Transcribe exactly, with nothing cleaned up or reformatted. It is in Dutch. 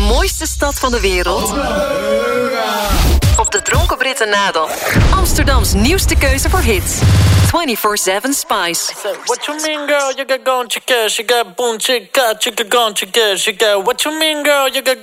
mooiste stad van de wereld? Op de Dronken Britten nadel. Amsterdams nieuwste keuze voor hits. twenty-four seven Spice. What you mean, girl? You got gone, chicka. She got boom, chicka, chicka, gone, chicka. She got what you mean, girl? You got